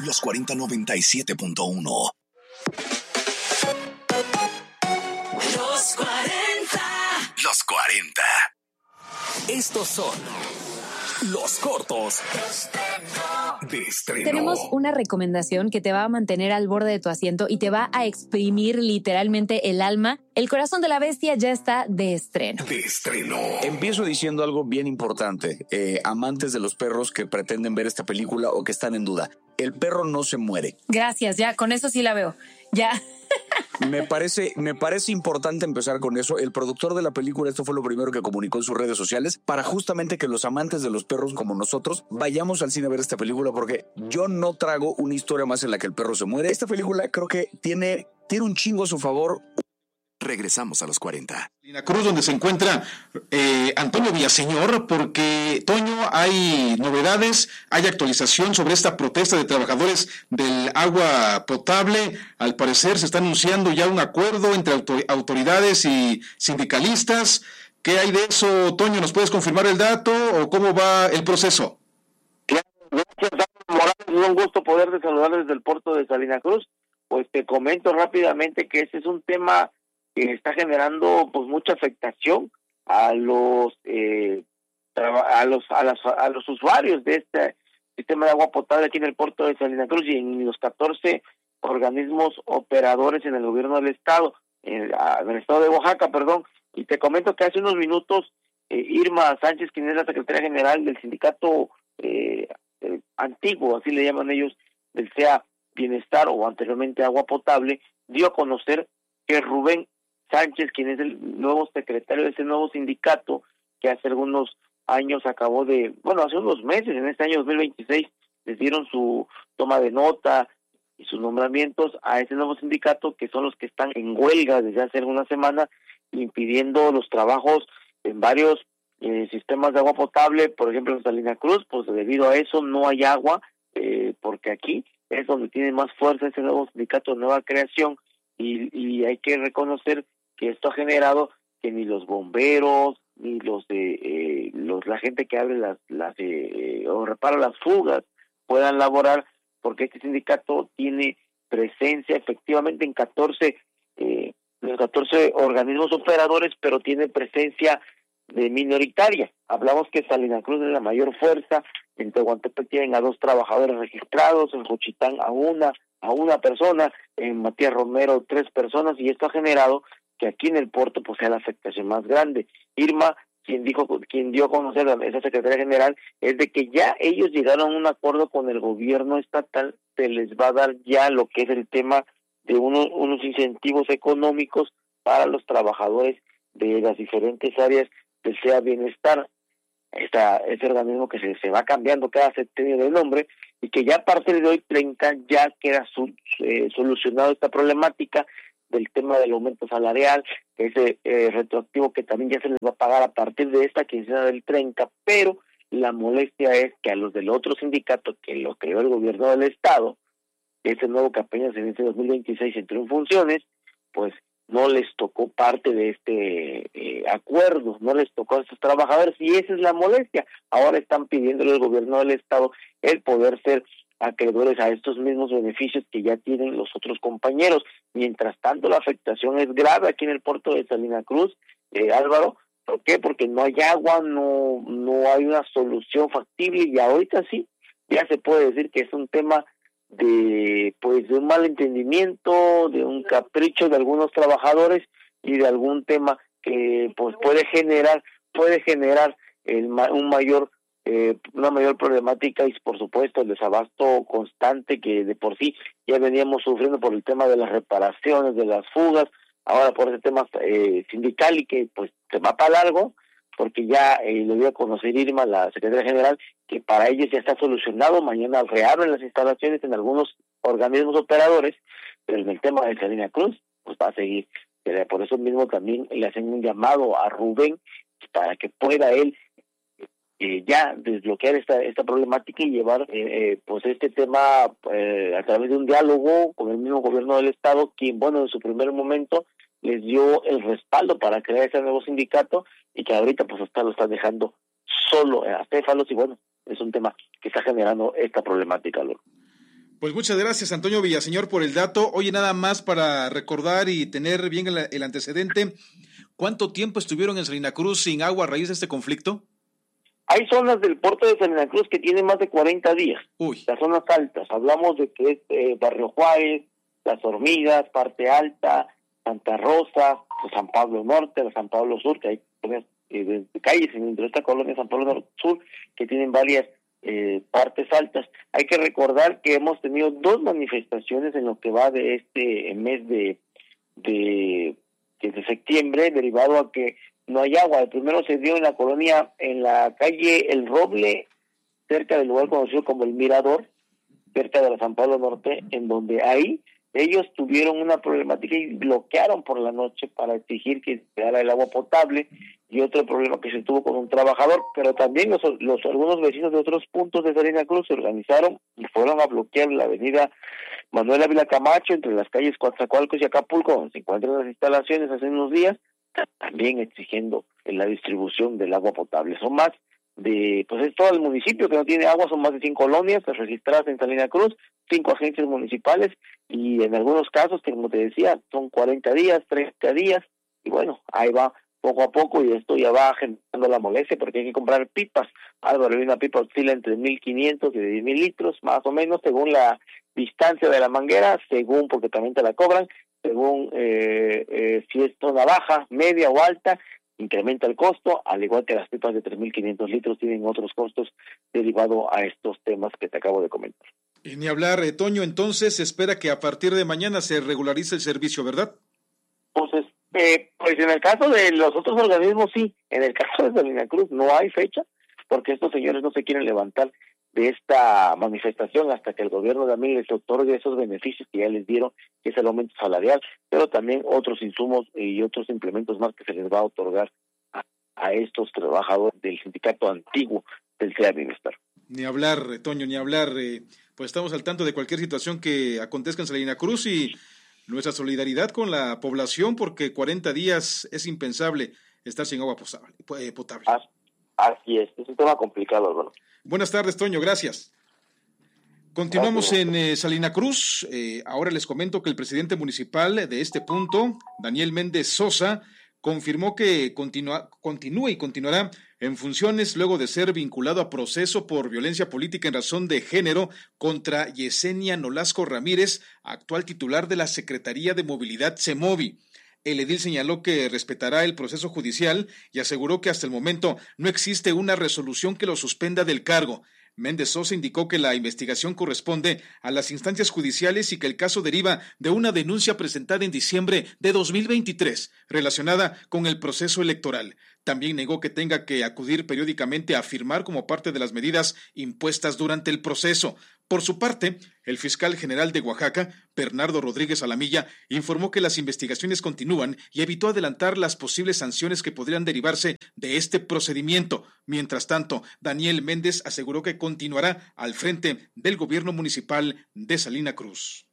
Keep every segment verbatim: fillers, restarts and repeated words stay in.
Los cuarenta noventa y siete punto uno. Los cuarenta. Los cuarenta. Estos son los cortos de estreno. Tenemos una recomendación que te va a mantener al borde de tu asiento y te va a exprimir literalmente el alma. El corazón de la bestia ya está de estreno. De estreno. Empiezo diciendo algo bien importante. Eh, amantes de los perros que pretenden ver esta película o que están en duda. El perro no se muere. Gracias, ya, con eso sí la veo. Ya. Me parece, me parece importante empezar con eso. El productor de la película, esto fue lo primero que comunicó en sus redes sociales, para justamente que los amantes de los perros como nosotros vayamos al cine a ver esta película, porque yo no trago una historia más en la que el perro se muere. Esta película creo que tiene, tiene un chingo a su favor. Regresamos a los cuarenta. Salina Cruz, donde se encuentra eh, Antonio Villaseñor, porque, Toño, hay novedades, hay actualización sobre esta protesta de trabajadores del agua potable. Al parecer se está anunciando ya un acuerdo entre autor- autoridades y sindicalistas. ¿Qué hay de eso, Toño? ¿Nos puedes confirmar el dato o cómo va el proceso? Gracias, Morales. Es un gusto poder saludar desde el puerto de Salina Cruz. Pues te comento rápidamente que ese es un tema que está generando pues mucha afectación a los eh, a los a las a los usuarios de este sistema de agua potable aquí en el puerto de Salina Cruz y en los catorce organismos operadores en el gobierno del estado, en, en el estado de Oaxaca, perdón. Y te comento que hace unos minutos eh, Irma Sánchez, quien es la secretaria general del sindicato eh, eh, antiguo, así le llaman ellos, del S E A Bienestar o anteriormente Agua Potable, dio a conocer que Rubén Sánchez, quien es el nuevo secretario de ese nuevo sindicato, que hace algunos años acabó de, bueno, hace unos meses, en este año dos mil veintiséis, les dieron su toma de nota y sus nombramientos a ese nuevo sindicato, que son los que están en huelga desde hace algunas semanas, impidiendo los trabajos en varios eh, sistemas de agua potable, por ejemplo en Salina Cruz, pues debido a eso no hay agua, eh, porque aquí es donde tiene más fuerza ese nuevo sindicato de nueva creación, y, y hay que reconocer que esto ha generado que ni los bomberos ni los de eh, los la gente que abre las las eh, o repara las fugas puedan laborar, porque este sindicato tiene presencia efectivamente en catorce eh, los catorce organismos operadores, pero tiene presencia de minoritaria. Hablamos que Salina Cruz es la mayor fuerza, en Tehuantepec tienen a dos trabajadores registrados, en Juchitán a una a una persona, en Matías Romero tres personas, y esto ha generado que aquí en el puerto pues sea la afectación más grande. Irma, quien dijo, quien dio a conocer a esa secretaria general, es de que ya ellos llegaron a un acuerdo con el gobierno estatal, se les va a dar ya lo que es el tema de unos, unos incentivos económicos para los trabajadores de las diferentes áreas del S E A Bienestar, esta, ese organismo que se, se va cambiando cada sexenio de nombre, y que ya a partir de hoy treinta ya queda su, eh, solucionado esta problemática del tema del aumento salarial, ese eh, retroactivo que también ya se les va a pagar a partir de esta quincena del treinta, pero la molestia es que a los del otro sindicato que lo creó el gobierno del estado, ese nuevo que apenas en este dos mil veintiséis entró en funciones, pues no les tocó parte de este eh, acuerdo, no les tocó a estos trabajadores, y esa es la molestia. Ahora están pidiéndole al gobierno del estado el poder ser acreedores a estos mismos beneficios que ya tienen los otros compañeros. Mientras tanto, la afectación es grave aquí en el puerto de Salina Cruz, eh, Álvaro. ¿Por qué? Porque no hay agua, no no hay una solución factible, y ahorita sí, ya se puede decir que es un tema de pues de un mal entendimiento, de un capricho de algunos trabajadores y de algún tema que pues puede generar puede generar el, un mayor eh, una mayor problemática, y por supuesto el desabasto constante que de por sí ya veníamos sufriendo por el tema de las reparaciones, de las fugas, ahora por ese tema eh, sindical, y que pues se va para largo, porque ya eh, lo dio a conocer Irma, la secretaria general, que para ellos ya está solucionado. Mañana reabren las instalaciones en algunos organismos operadores, pero en el tema de Salina Cruz pues va a seguir. Por eso mismo también le hacen un llamado a Rubén para que pueda él eh, ya desbloquear esta esta problemática y llevar eh, eh, pues este tema eh, a través de un diálogo con el mismo gobierno del estado, quien bueno en su primer momento les dio el respaldo para crear ese nuevo sindicato, y que ahorita pues hasta lo está dejando solo a Céfalos, y bueno, es un tema que está generando esta problemática, Lolo. Pues muchas gracias, Antonio Villaseñor, por el dato. Oye, nada más para recordar y tener bien el, el antecedente, ¿cuánto tiempo estuvieron en Salina Cruz sin agua a raíz de este conflicto? Hay zonas del puerto de Salina Cruz que tienen más de cuarenta días. Uy. Las zonas altas, hablamos de que es eh, Barrio Juárez, Las Hormigas, Parte Alta, Santa Rosa, San Pablo Norte, San Pablo Sur, que hay eh, de, de calles dentro de esta colonia San Pablo Norte Sur, que tienen varias eh, partes altas. Hay que recordar que hemos tenido dos manifestaciones en lo que va de este mes de, de, de septiembre, derivado a que no hay agua. El primero se dio en la colonia, en la calle El Roble, cerca del lugar conocido como El Mirador, cerca de la San Pablo Norte, en donde ahí ellos tuvieron una problemática y bloquearon por la noche para exigir que se diera el agua potable, y otro problema que se tuvo con un trabajador, pero también los, los algunos vecinos de otros puntos de Salina Cruz se organizaron y fueron a bloquear la avenida Manuel Ávila Camacho entre las calles Coatzacoalcos y Acapulco, donde se encuentran las instalaciones hace unos días, también exigiendo la distribución del agua potable. Son más de, pues es todo el municipio que no tiene agua, son más de cien colonias registradas en Salina Cruz, cinco agencias municipales, y en algunos casos, que como te decía, son cuarenta días, treinta días, y bueno, ahí va poco a poco, y esto ya va generando la molestia, porque hay que comprar pipas. Álvaro, una pipa oscila entre mil quinientos y diez mil litros, más o menos, según la distancia de la manguera, según, porque también te la cobran, según eh, eh, si es zona baja, media o alta, incrementa el costo, al igual que las pipas de tres mil quinientos litros tienen otros costos derivados a estos temas que te acabo de comentar. Y ni hablar, eh, Toño, entonces se espera que a partir de mañana se regularice el servicio, ¿verdad? Entonces, eh, pues en el caso de los otros organismos sí, en el caso de Salina Cruz no hay fecha, porque estos señores no se quieren levantar de esta manifestación hasta que el gobierno también les otorgue esos beneficios que ya les dieron, que es el aumento salarial, pero también otros insumos y otros implementos más que se les va a otorgar a, a estos trabajadores del sindicato antiguo del C E A Bienestar. Ni hablar, eh, Toño, ni hablar. Eh, pues estamos al tanto de cualquier situación que acontezca en Salina Cruz y nuestra solidaridad con la población, porque cuarenta días es impensable estar sin agua potable. Eh, potable. Así, así es, es un tema complicado, hermano. Buenas tardes, Toño, gracias. Continuamos Gracias. en eh, Salina Cruz. Eh, ahora les comento que el presidente municipal de este punto, Daniel Méndez Sosa, confirmó que continúa, continúa y continuará en funciones luego de ser vinculado a proceso por violencia política en razón de género contra Yesenia Nolasco Ramírez, actual titular de la Secretaría de Movilidad CEMOVI. El edil señaló que respetará el proceso judicial y aseguró que hasta el momento no existe una resolución que lo suspenda del cargo. Méndez Sosa indicó que la investigación corresponde a las instancias judiciales y que el caso deriva de una denuncia presentada en diciembre de dos mil veintitrés relacionada con el proceso electoral. También negó que tenga que acudir periódicamente a firmar como parte de las medidas impuestas durante el proceso. Por su parte, el fiscal general de Oaxaca, Bernardo Rodríguez Alamilla, informó que las investigaciones continúan y evitó adelantar las posibles sanciones que podrían derivarse de este procedimiento. Mientras tanto, Daniel Méndez aseguró que continuará al frente del gobierno municipal de Salina Cruz.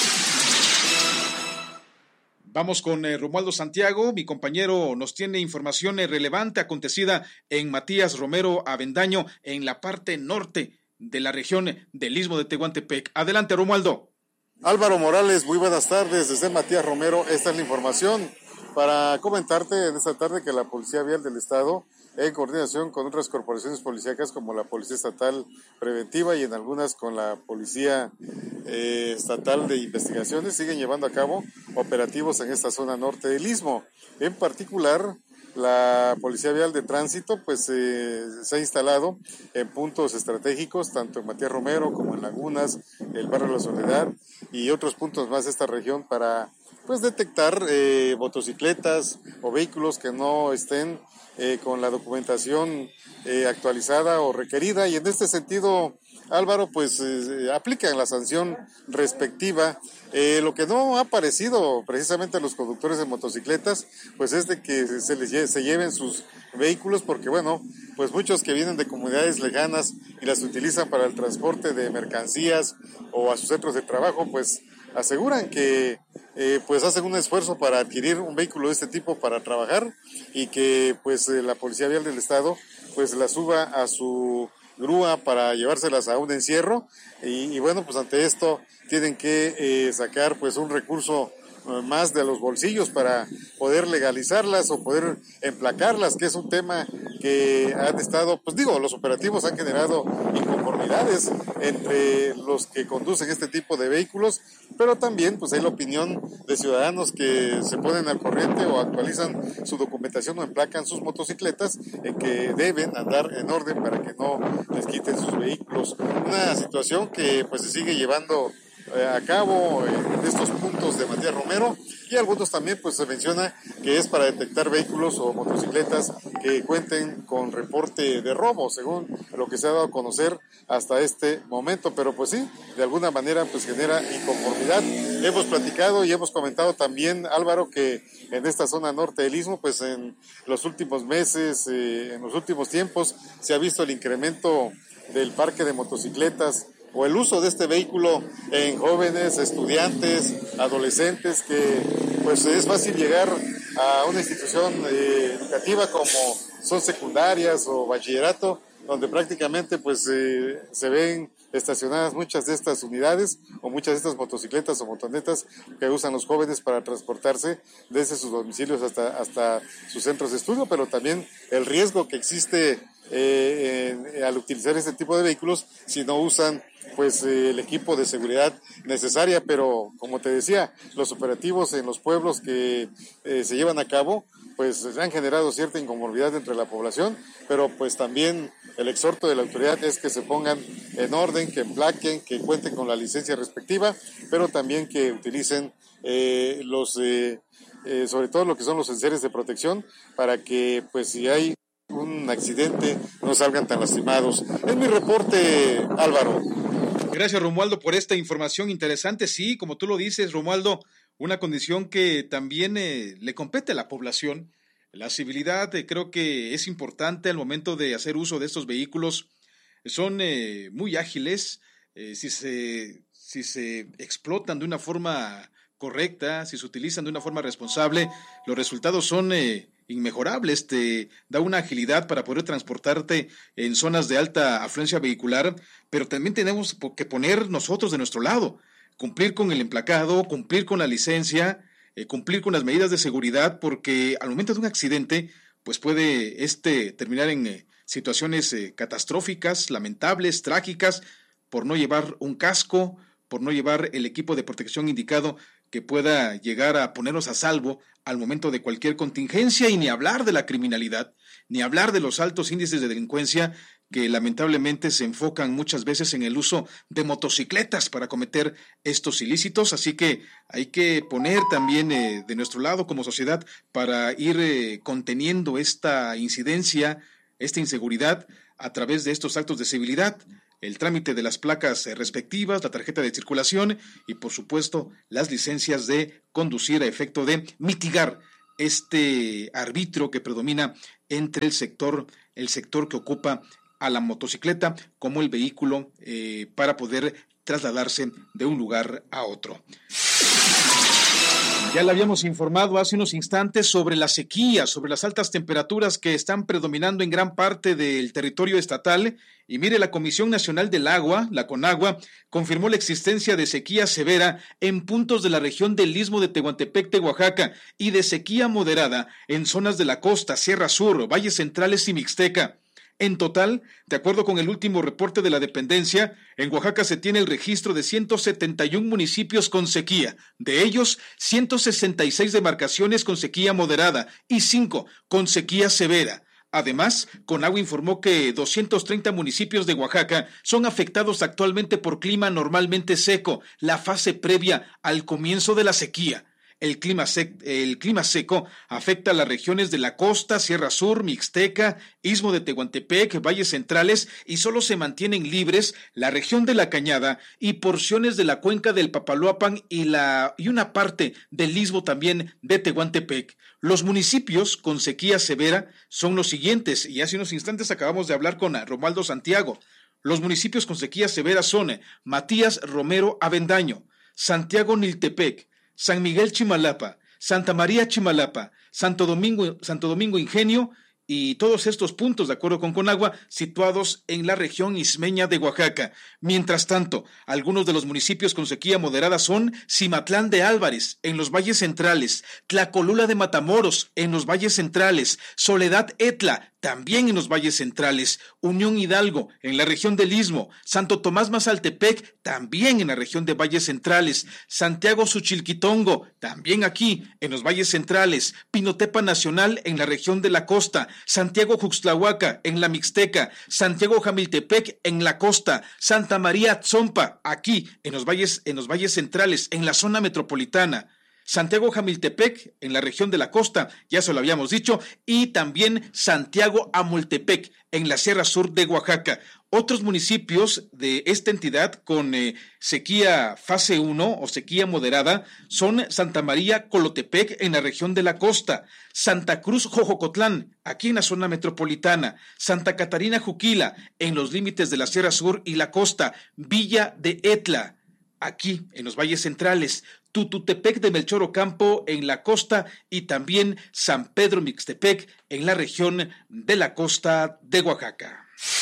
Vamos con eh, Romualdo Santiago, mi compañero nos tiene información eh, relevante acontecida en Matías Romero Avendaño, en la parte norte de la región del Istmo de Tehuantepec. Adelante, Romualdo. Álvaro Morales, muy buenas tardes, desde Matías Romero, esta es la información para comentarte en esta tarde que la Policía Vial del Estado, en coordinación con otras corporaciones policíacas como la Policía Estatal Preventiva y en algunas con la Policía eh, Estatal de Investigaciones, siguen llevando a cabo operativos en esta zona norte del Istmo. En particular, la Policía Vial de Tránsito pues eh, se ha instalado en puntos estratégicos, tanto en Matías Romero como en Lagunas, el barrio La Soledad y otros puntos más de esta región para pues detectar eh, motocicletas o vehículos que no estén eh, con la documentación eh, actualizada o requerida, y en este sentido, Álvaro, pues eh, aplican la sanción respectiva. Eh, lo que no ha parecido precisamente a los conductores de motocicletas, pues es de que se les lle- se lleven sus vehículos, porque bueno, pues muchos que vienen de comunidades lejanas y las utilizan para el transporte de mercancías o a sus centros de trabajo, pues aseguran que eh, pues hacen un esfuerzo para adquirir un vehículo de este tipo para trabajar, y que pues eh, la Policía Vial del Estado pues la suba a su grúa para llevárselas a un encierro y, y bueno, pues ante esto tienen que eh, sacar pues un recurso más de los bolsillos para poder legalizarlas o poder emplacarlas, que es un tema que han estado, pues digo, los operativos han generado inconformidades entre los que conducen este tipo de vehículos, pero también pues hay la opinión de ciudadanos que se ponen al corriente o actualizan su documentación o emplacan sus motocicletas en que deben andar en orden para que no les quiten sus vehículos. Una situación que pues se sigue llevando a cabo en estos puntos de Matías Romero, y algunos también pues se menciona que es para detectar vehículos o motocicletas que cuenten con reporte de robo, según lo que se ha dado a conocer hasta este momento, pero pues sí, de alguna manera pues genera inconformidad. Hemos platicado y hemos comentado también, Álvaro, que en esta zona norte del Istmo, pues en los últimos meses, eh, en los últimos tiempos, se ha visto el incremento del parque de motocicletas o el uso de este vehículo en jóvenes, estudiantes, adolescentes, que pues es fácil llegar a una institución eh, educativa como son secundarias o bachillerato, donde prácticamente pues eh, se ven estacionadas muchas de estas unidades o muchas de estas motocicletas o motonetas que usan los jóvenes para transportarse desde sus domicilios hasta, hasta sus centros de estudio, pero también el riesgo que existe eh, en, al utilizar este tipo de vehículos si no usan pues eh, el equipo de seguridad necesaria. Pero como te decía, los operativos en los pueblos que eh, se llevan a cabo pues han generado cierta inconformidad entre la población, pero pues también el exhorto de la autoridad es que se pongan en orden, que emplaquen, que cuenten con la licencia respectiva, pero también que utilicen eh, los, eh, eh, sobre todo lo que son los enseres de protección, para que pues si hay un accidente no salgan tan lastimados. Es mi reporte, Álvaro. Gracias, Romualdo, por esta información interesante. Sí, como tú lo dices, Romualdo, una condición que también eh, le compete a la población. La civilidad eh, creo que es importante al momento de hacer uso de estos vehículos. Son eh, muy ágiles, eh, si se, si se explotan de una forma correcta, si se utilizan de una forma responsable, los resultados son eh, inmejorables. Te da una agilidad para poder transportarte en zonas de alta afluencia vehicular, pero también tenemos que poner nosotros de nuestro lado, cumplir con el emplacado, cumplir con la licencia, eh, cumplir con las medidas de seguridad, porque al momento de un accidente, pues puede este terminar en eh, situaciones eh, catastróficas, lamentables, trágicas, por no llevar un casco, por no llevar el equipo de protección indicado que pueda llegar a ponernos a salvo al momento de cualquier contingencia, y ni hablar de la criminalidad, ni hablar de los altos índices de delincuencia que lamentablemente se enfocan muchas veces en el uso de motocicletas para cometer estos ilícitos. Así que hay que poner también eh, de nuestro lado como sociedad para ir eh, conteniendo esta incidencia, esta inseguridad a través de estos actos de civilidad, el trámite de las placas respectivas, la tarjeta de circulación y por supuesto las licencias de conducir a efecto de mitigar este arbitrio que predomina entre el sector, el sector que ocupa a la motocicleta como el vehículo eh, para poder trasladarse de un lugar a otro. Ya le habíamos informado hace unos instantes sobre la sequía, sobre las altas temperaturas que están predominando en gran parte del territorio estatal. Y mire, la Comisión Nacional del Agua, la CONAGUA, confirmó la existencia de sequía severa en puntos de la región del Istmo de Tehuantepec de Oaxaca y de sequía moderada en zonas de la costa, Sierra Sur, Valles Centrales y Mixteca. En total, de acuerdo con el último reporte de la dependencia, en Oaxaca se tiene el registro de ciento setenta y un municipios con sequía, de ellos ciento sesenta y seis demarcaciones con sequía moderada y cinco con sequía severa. Además, CONAGUA informó que doscientos treinta municipios de Oaxaca son afectados actualmente por clima normalmente seco, la fase previa al comienzo de la sequía. El clima, sec- el clima seco afecta a las regiones de la costa, Sierra Sur, Mixteca, Istmo de Tehuantepec, Valles Centrales, y solo se mantienen libres la región de la Cañada y porciones de la cuenca del Papaloapan y, la, y una parte del Istmo también de Tehuantepec. Los municipios con sequía severa son los siguientes, y hace unos instantes acabamos de hablar con Romualdo Santiago. Los municipios con sequía severa son Matías Romero Avendaño, Santiago Niltepec, San Miguel Chimalapa, Santa María Chimalapa, Santo Domingo, Santo Domingo Ingenio y todos estos puntos, de acuerdo con Conagua, situados en la región ismeña de Oaxaca. Mientras tanto, algunos de los municipios con sequía moderada son Cimatlán de Álvarez, en los valles centrales, Tlacolula de Matamoros, en los valles centrales, Soledad Etla, también en los valles centrales, Unión Hidalgo, en la región del Istmo, Santo Tomás Mazaltepec, también en la región de valles centrales, Santiago Suchilquitongo, también aquí, en los valles centrales, Pinotepa Nacional, en la región de la costa, Santiago Juxtlahuaca, en la Mixteca, Santiago Jamiltepec, en la costa, Santa María Tzompa, aquí, en los valles, en los valles centrales, en la zona metropolitana, Santiago Jamiltepec, en la región de la costa, ya se lo habíamos dicho, y también Santiago Amultepec, en la Sierra Sur de Oaxaca. Otros municipios de esta entidad con eh, sequía fase uno o sequía moderada son Santa María Colotepec, en la región de la costa, Santa Cruz Jojocotlán, aquí en la zona metropolitana, Santa Catarina Juquila, en los límites de la Sierra Sur y la costa, Villa de Etla, aquí en los valles centrales, Tututepec de Melchor Ocampo en la costa y también San Pedro Mixtepec en la región de la costa de Oaxaca.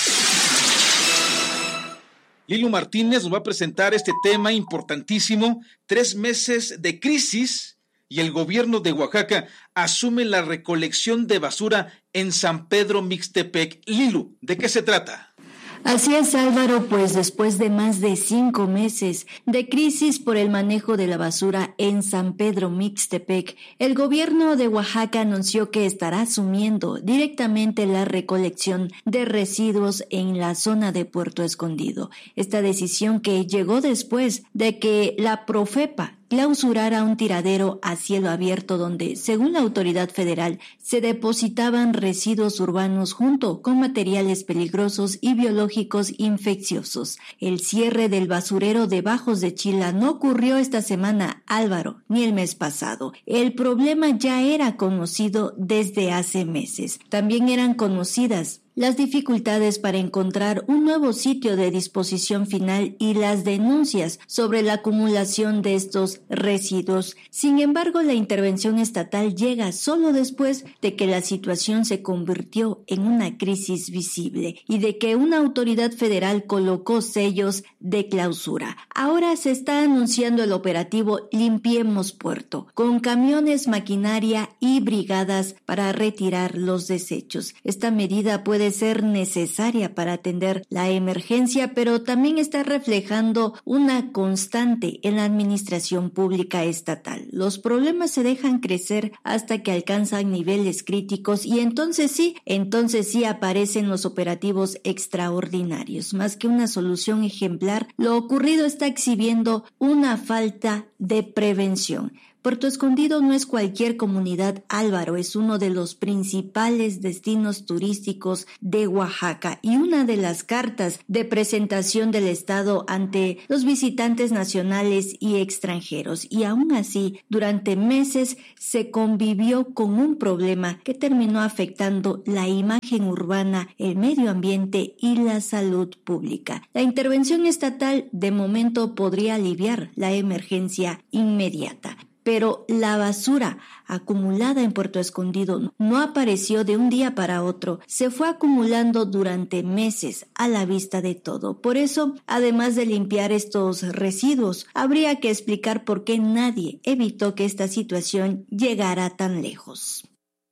Lilu Martínez nos va a presentar este tema importantísimo, tres meses de crisis y el gobierno de Oaxaca asume la recolección de basura en San Pedro Mixtepec. Lilu, ¿de qué se trata? Así es, Álvaro, pues después de más de cinco meses de crisis por el manejo de la basura en San Pedro Mixtepec, el gobierno de Oaxaca anunció que estará asumiendo directamente la recolección de residuos en la zona de Puerto Escondido. Esta decisión que llegó después de que la Profepa clausurara un tiradero a cielo abierto donde, según la autoridad federal, se depositaban residuos urbanos junto con materiales peligrosos y biológicos infecciosos. El cierre del basurero de Bajos de Chila no ocurrió esta semana, Álvaro, ni el mes pasado. El problema ya era conocido desde hace meses. También eran conocidas las dificultades para encontrar un nuevo sitio de disposición final y las denuncias sobre la acumulación de estos residuos. Sin embargo, la intervención estatal llega solo después de que la situación se convirtió en una crisis visible y de que una autoridad federal colocó sellos de clausura. Ahora se está anunciando el operativo Limpiemos Puerto, con camiones, maquinaria y brigadas para retirar los desechos. Esta medida puede ser necesaria para atender la emergencia, pero también está reflejando una constante en la administración pública estatal. Los problemas se dejan crecer hasta que alcanzan niveles críticos y entonces sí, entonces sí aparecen los operativos extraordinarios. Más que una solución ejemplar, lo ocurrido está exhibiendo una falta de prevención. Puerto Escondido no es cualquier comunidad, Álvaro, es uno de los principales destinos turísticos de Oaxaca y una de las cartas de presentación del Estado ante los visitantes nacionales y extranjeros. Y aún así, durante meses se convivió con un problema que terminó afectando la imagen urbana, el medio ambiente y la salud pública. La intervención estatal de momento podría aliviar la emergencia inmediata. Pero la basura acumulada en Puerto Escondido no apareció de un día para otro, se fue acumulando durante meses a la vista de todo. Por eso, además de limpiar estos residuos, habría que explicar por qué nadie evitó que esta situación llegara tan lejos.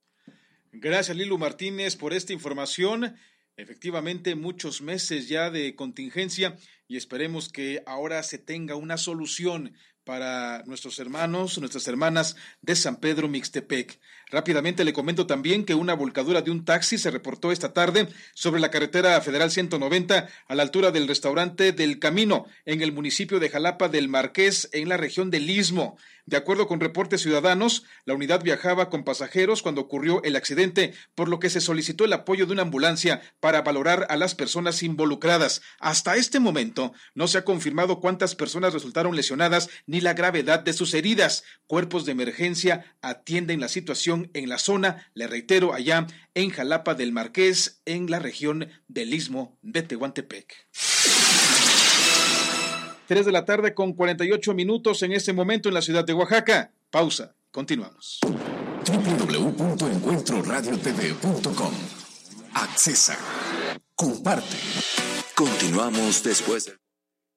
Gracias, Lilu Martínez, por esta información. Efectivamente, muchos meses ya de contingencia y esperemos que ahora se tenga una solución para nuestros hermanos, nuestras hermanas de San Pedro Mixtepec. Rápidamente le comento también que una volcadura de un taxi se reportó esta tarde sobre la carretera federal ciento noventa a la altura del restaurante del Camino en el municipio de Jalapa del Marqués en la región del Istmo. De acuerdo con reportes ciudadanos, la unidad viajaba con pasajeros cuando ocurrió el accidente, por lo que se solicitó el apoyo de una ambulancia para valorar a las personas involucradas. Hasta este momento no se ha confirmado cuántas personas resultaron lesionadas ni la gravedad de sus heridas. Cuerpos de emergencia atienden la situación en la zona, le reitero, allá en Jalapa del Marqués, en la región del Istmo de Tehuantepec. Tres de la tarde con cuarenta y ocho minutos en este momento en la ciudad de Oaxaca. Pausa, continuamos. doble u doble u doble u punto encuentro radio t v punto com. Accesa. Comparte. Continuamos después de...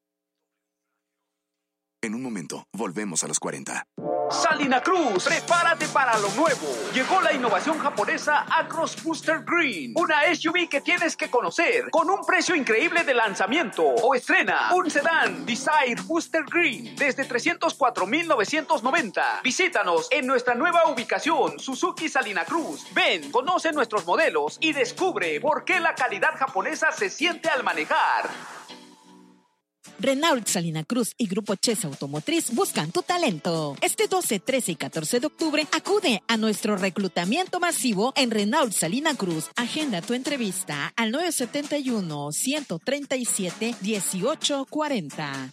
En un momento, volvemos a los cuarenta. Salina Cruz, prepárate para lo nuevo. Llegó la innovación japonesa Acros Booster Green, una S U V que tienes que conocer con un precio increíble de lanzamiento. O estrena un sedán Desire Booster Green desde trescientos cuatro mil novecientos noventa. Visítanos en nuestra nueva ubicación, Suzuki Salina Cruz. Ven, conoce nuestros modelos y descubre por qué la calidad japonesa se siente al manejar. Renault Salina Cruz y Grupo Chesa Automotriz buscan tu talento. Este doce, trece y catorce de octubre acude a nuestro reclutamiento masivo en Renault Salina Cruz. Agenda tu entrevista al nueve siete uno, uno tres siete, uno ocho cuatro cero.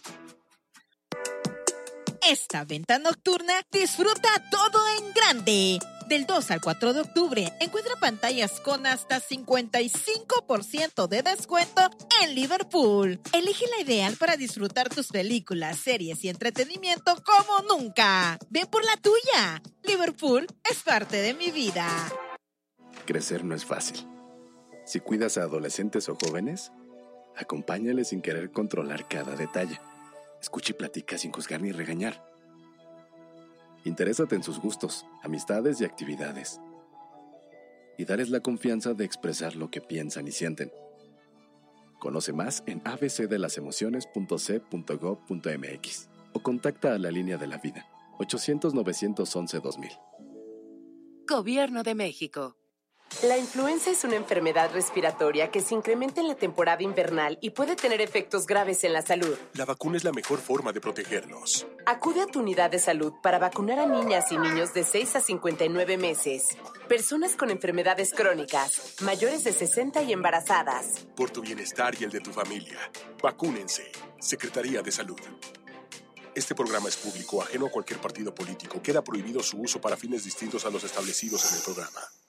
Esta venta nocturna disfruta todo en grande. Del dos al cuatro de octubre, encuentra pantallas con hasta cincuenta y cinco por ciento de descuento en Liverpool. Elige la ideal para disfrutar tus películas, series y entretenimiento como nunca. Ven por la tuya. Liverpool es parte de mi vida. Crecer no es fácil. Si cuidas a adolescentes o jóvenes, acompáñales sin querer controlar cada detalle. Escucha y platica sin juzgar ni regañar. Interésate en sus gustos, amistades y actividades. Y darles la confianza de expresar lo que piensan y sienten. Conoce más en a b c de las emociones punto c punto gov punto m x o contacta a la línea de la vida ochocientos, novecientos once, dos mil. Gobierno de México. La influenza es una enfermedad respiratoria que se incrementa en la temporada invernal y puede tener efectos graves en la salud. La vacuna es la mejor forma de protegernos. Acude a tu unidad de salud para vacunar a niñas y niños de seis a cincuenta y nueve meses, personas con enfermedades crónicas, mayores de sesenta y embarazadas. Por tu bienestar y el de tu familia, vacúnense. Secretaría de Salud. Este programa es público, ajeno a cualquier partido político. Queda prohibido su uso para fines distintos a los establecidos en el programa.